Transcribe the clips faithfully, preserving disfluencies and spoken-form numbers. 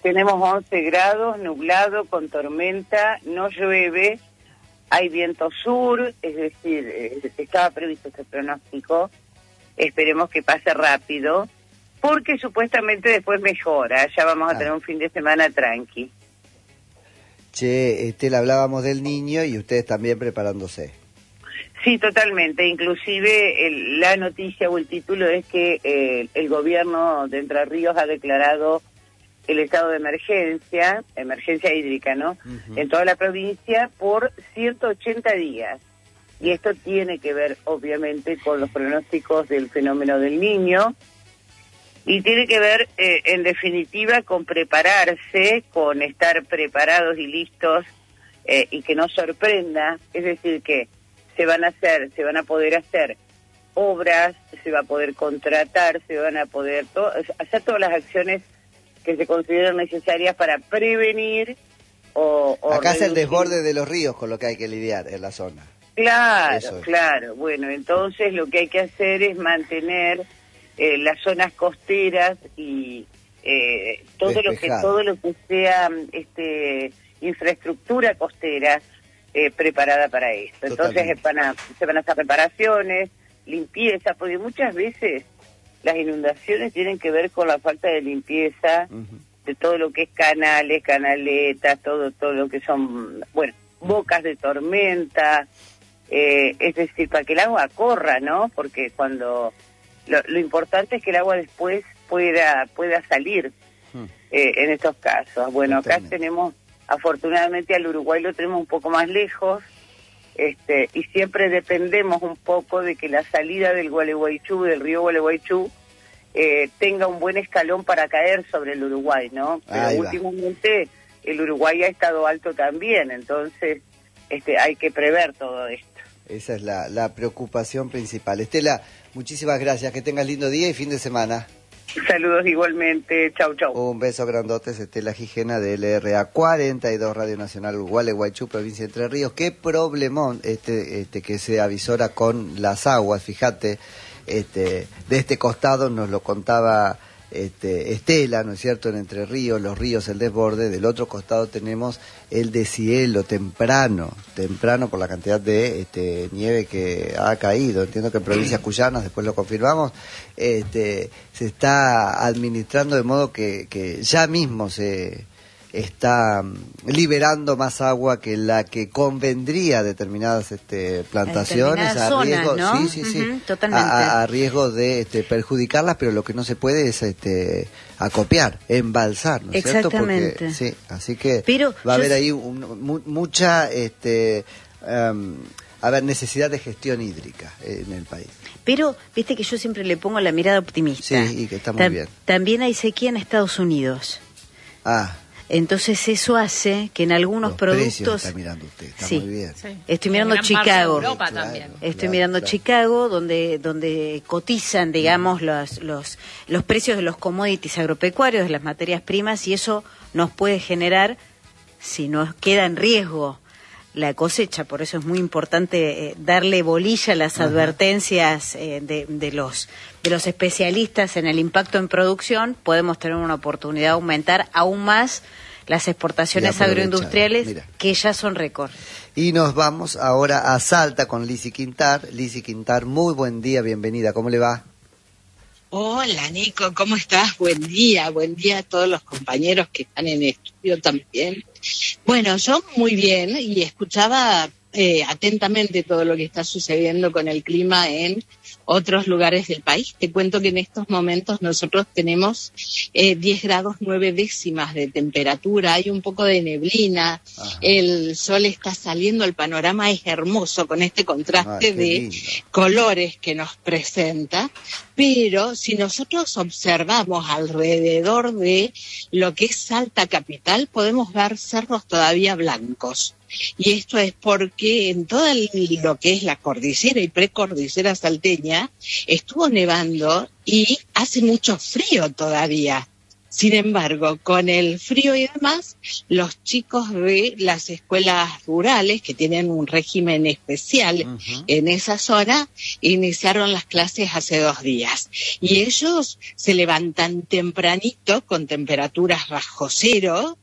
Tenemos once grados, nublado, con tormenta, no llueve, hay viento sur, es decir, eh, estaba previsto este pronóstico, esperemos que pase rápido, porque supuestamente después mejora, ya vamos a ah. tener un fin de semana tranqui. Che, Estela, hablábamos del Niño y ustedes también preparándose. Sí, totalmente. Inclusive el, la noticia o el título es que eh, el gobierno de Entre Ríos ha declarado el estado de emergencia, emergencia hídrica, ¿no? Uh-huh. En toda la provincia por ciento ochenta días. Y esto tiene que ver, obviamente, con los pronósticos del fenómeno del Niño. Y tiene que ver, eh, en definitiva, con prepararse, con estar preparados y listos eh, y que no sorprenda. Es decir, que se van a hacer, se van a poder hacer obras, se va a poder contratar, se van a poder to- hacer todas las acciones que se consideran necesarias para prevenir o... o Acá es el desborde de los ríos con lo que hay que lidiar en la zona. Claro, claro. Bueno, entonces lo que hay que hacer es mantener Eh, las zonas costeras y eh, todo lo que todo lo que sea este infraestructura costera eh, preparada para esto. Entonces van a, se van a hacer reparaciones, limpieza, porque muchas veces las inundaciones tienen que ver con la falta de limpieza uh-huh. de todo lo que es canales, canaletas, todo todo lo que son, bueno, bocas de tormenta, eh, es decir, para que el agua corra, ¿no? Porque cuando Lo, lo importante es que el agua después pueda pueda salir hmm. eh, en estos casos. Bueno, acá tenemos, afortunadamente al Uruguay lo tenemos un poco más lejos, este y siempre dependemos un poco de que la salida del Gualeguaychú, del río Gualeguaychú, eh, tenga un buen escalón para caer sobre el Uruguay, ¿no? Pero Ahí últimamente va. El Uruguay ha estado alto también, entonces este hay que prever todo esto. Esa es la, la preocupación principal. Estela, muchísimas gracias, que tengas lindo día y fin de semana. Saludos igualmente, chau chau. Un beso grandote, Estela Gijena de L R A cuarenta y dos Radio Nacional Gualeguaychú, provincia de Entre Ríos. Qué problemón este, este que se avisora con las aguas, fíjate, este, de este costado nos lo contaba Este, Estela, ¿no es cierto?, en Entre Ríos, los ríos, el desborde. Del otro costado tenemos el deshielo temprano, temprano por la cantidad de este, nieve que ha caído. Entiendo que en provincias cuyanas, después lo confirmamos, este, se está administrando de modo que, que ya mismo se está liberando más agua que la que convendría a determinadas este, plantaciones, a, a riesgo, zonas, ¿no? sí, sí, sí, uh-huh, totalmente. A, a riesgo de este, perjudicarlas, pero lo que no se puede es este, acopiar, embalsar, ¿no es cierto? Porque, sí, así que pero va a haber ahí un, mu, mucha, este, um, a ver, necesidad de gestión hídrica en el país. Pero, viste que yo siempre le pongo la mirada optimista. Sí, y que está muy Ta- bien. También hay sequía en Estados Unidos. Ah. Entonces eso hace que en algunos Los productos... está mirando usted, está sí, muy bien. Sí. Estoy mirando Chicago. Europa claro, también. Estoy claro, mirando claro. Chicago, donde donde cotizan, digamos, los, los los precios de los commodities agropecuarios, de las materias primas, y eso nos puede generar, si nos queda en riesgo la cosecha. Por eso es muy importante eh, darle bolilla a las Ajá. advertencias eh, de, de los de los especialistas en el impacto en producción. Podemos tener una oportunidad de aumentar aún más las exportaciones agroindustriales, Mira. que ya son récord. Y nos vamos ahora a Salta con Lizzy Quintar. Lizzy Quintar, muy buen día, bienvenida, ¿cómo le va? Hola Nico, ¿cómo estás? Buen día, buen día a todos los compañeros que están en el estudio también. Bueno, yo muy bien, y escuchaba eh, atentamente todo lo que está sucediendo con el clima en otros lugares del país. Te cuento que en estos momentos nosotros tenemos eh, diez grados nueve décimas de temperatura, hay un poco de neblina, Ajá. el sol está saliendo, el panorama es hermoso con este contraste Ay, de lindo. colores que nos presenta, pero si nosotros observamos alrededor de lo que es Salta capital, podemos ver cerros todavía blancos. Y esto es porque en todo el, lo que es la cordillera y precordillera salteña estuvo nevando y hace mucho frío todavía. Sin embargo, con el frío y demás, los chicos de las escuelas rurales, que tienen un régimen especial uh-huh. en esa zona, iniciaron las clases hace dos días. Y ellos se levantan tempranito con temperaturas bajo cero,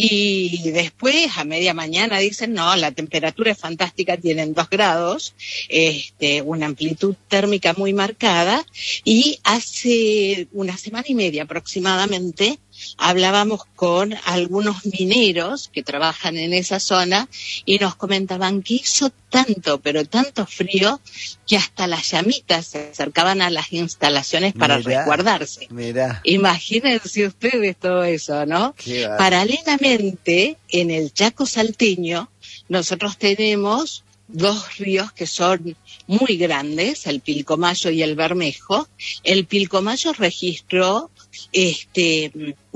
y después a media mañana dicen, no, la temperatura es fantástica, tienen dos grados, este, una amplitud térmica muy marcada, y hace una semana y media aproximadamente hablábamos con algunos mineros que trabajan en esa zona y nos comentaban que hizo tanto, pero tanto frío, que hasta las llamitas se acercaban a las instalaciones para mirá, resguardarse. Mirá. Imagínense ustedes todo eso, ¿no? Paralelamente, en el Chaco salteño, nosotros tenemos dos ríos que son muy grandes, el Pilcomayo y el Bermejo. El Pilcomayo registró este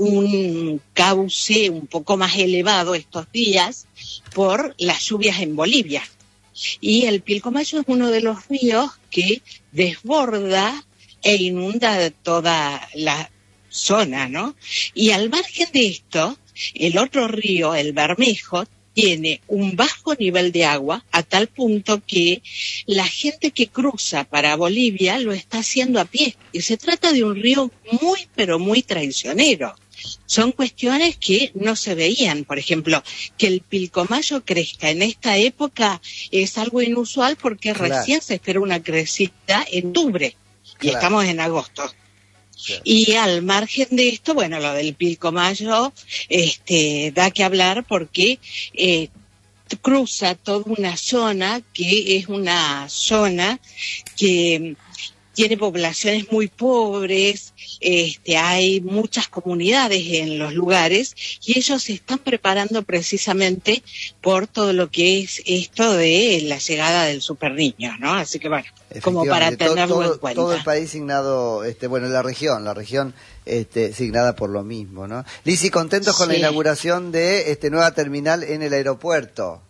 un cauce un poco más elevado estos días por las lluvias en Bolivia. Y el Pilcomayo es uno de los ríos que desborda e inunda toda la zona, ¿no? Y al margen de esto, el otro río, el Bermejo, tiene un bajo nivel de agua a tal punto que la gente que cruza para Bolivia lo está haciendo a pie. Y se trata de un río muy, pero muy traicionero. Son cuestiones que no se veían. Por ejemplo, que el Pilcomayo crezca en esta época es algo inusual porque claro. recién se espera una crecida en octubre y claro. estamos en agosto. Claro. Y al margen de esto, bueno, lo del Pilcomayo este, da que hablar porque eh, cruza toda una zona que es una zona que tiene poblaciones muy pobres, este, hay muchas comunidades en los lugares y ellos se están preparando precisamente por todo lo que es esto de la llegada del Super Niño, ¿no? Así que bueno, como para tenerlo todo, todo, en cuenta. Todo el país signado, este, bueno, la región, la región este, signada por lo mismo, ¿no? Lizzy, contentos con sí. la inauguración de este nueva terminal en el aeropuerto.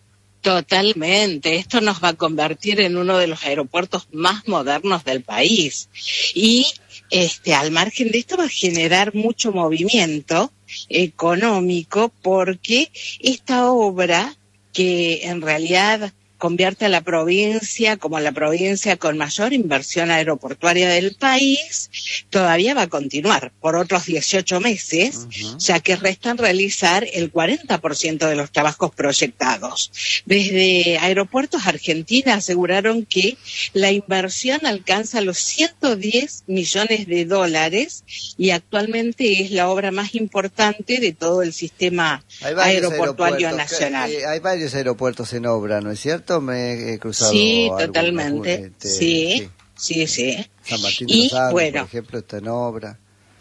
Totalmente, esto nos va a convertir en uno de los aeropuertos más modernos del país y este al margen de esto va a generar mucho movimiento económico porque esta obra que en realidad convierte a la provincia como la provincia con mayor inversión aeroportuaria del país, todavía va a continuar por otros dieciocho meses, uh-huh. ya que restan realizar el cuarenta por ciento de los trabajos proyectados. Desde Aeropuertos Argentina aseguraron que la inversión alcanza los ciento diez millones de dólares y actualmente es la obra más importante de todo el sistema aeroportuario nacional. Que, eh, hay varios aeropuertos en obra, ¿no es cierto? Me he cruzado sí, algún, totalmente, algún, este, sí, sí, sí, sí. San Martín de los Andes, bueno, por ejemplo, está en obra.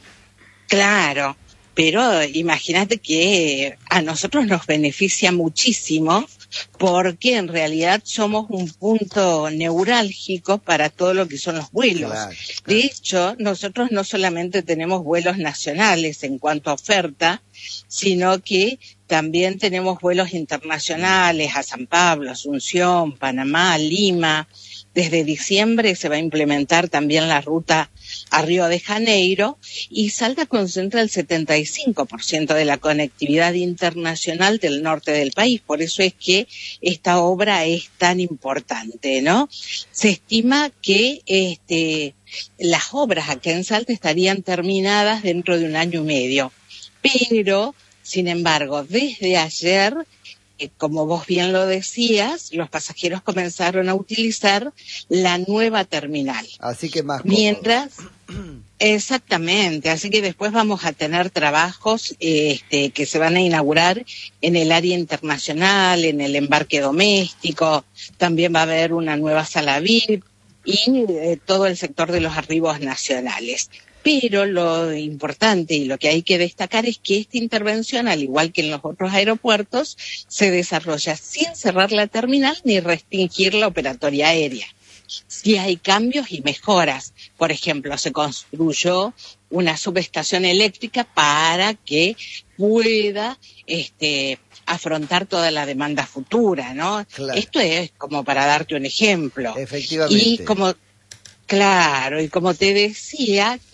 Claro, pero imagínate que a nosotros nos beneficia muchísimo porque en realidad somos un punto neurálgico para todo lo que son los vuelos. Claro, claro. De hecho, nosotros no solamente tenemos vuelos nacionales en cuanto a oferta, sino que también tenemos vuelos internacionales a San Pablo, Asunción, Panamá, Lima. Desde diciembre se va a implementar también la ruta a Río de Janeiro y Salta concentra el setenta y cinco por ciento de la conectividad internacional del norte del país. Por eso es que esta obra es tan importante, ¿no? Se estima que este, las obras acá en Salta estarían terminadas dentro de un año y medio. Pero, sin embargo, desde ayer, eh, como vos bien lo decías, los pasajeros comenzaron a utilizar la nueva terminal. Así que más cómodo. Mientras, exactamente, así que después vamos a tener trabajos eh, este, que se van a inaugurar en el área internacional, en el embarque doméstico, también va a haber una nueva sala V I P y eh, todo el sector de los arribos nacionales. Pero lo importante y lo que hay que destacar es que esta intervención, al igual que en los otros aeropuertos, se desarrolla sin cerrar la terminal ni restringir la operatoria aérea. Sí hay cambios y mejoras. Por ejemplo, se construyó una subestación eléctrica para que pueda este, afrontar toda la demanda futura, ¿no? Claro. Esto es como para darte un ejemplo. Efectivamente. Y como Claro, y como te decía, que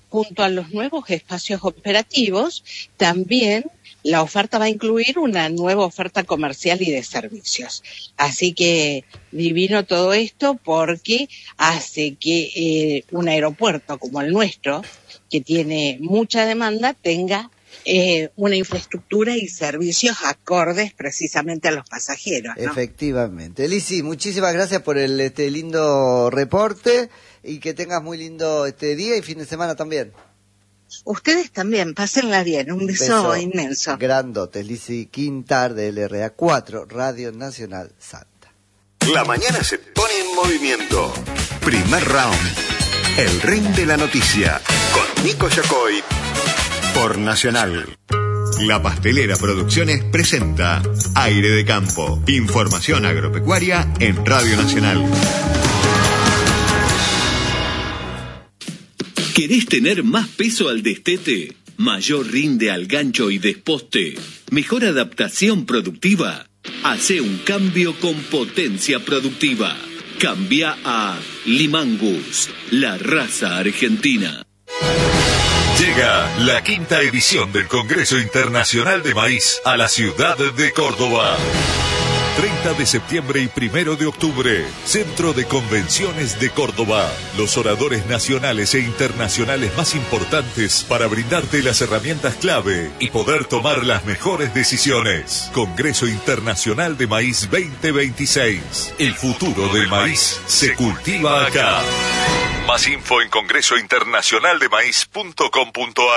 junto a los nuevos espacios operativos, también la oferta va a incluir una nueva oferta comercial y de servicios. Así que divino todo esto porque hace que eh, un aeropuerto como el nuestro, que tiene mucha demanda, tenga eh, una infraestructura y servicios acordes precisamente a los pasajeros, ¿no? Efectivamente. Lisi, muchísimas gracias por el este lindo reporte y que tengas muy lindo este día y fin de semana también. Ustedes también, pásenla bien, un beso, beso inmenso. Grandote, Lisi Quintar de L R A cuatro, Radio Nacional Salta. La mañana se pone en movimiento. Primer round, el ring de la noticia, con Nico Yacoy, por Nacional. La Pastelera Producciones presenta Aire de Campo, información agropecuaria en Radio Nacional. ¿Querés tener más peso al destete? ¿Mayor rinde al gancho y desposte? ¿Mejor adaptación productiva? Hacé un cambio con potencia productiva. Cambia a Limangus, la raza argentina. Llega la quinta edición del Congreso Internacional de Maíz a la ciudad de Córdoba. treinta de septiembre y primero de octubre, Centro de Convenciones de Córdoba. Los oradores nacionales e internacionales más importantes para brindarte las herramientas clave y poder tomar las mejores decisiones. Congreso Internacional de Maíz veinte veintiséis. El futuro del maíz se cultiva acá. Más info en congreso internacional de maíz punto com punto a r.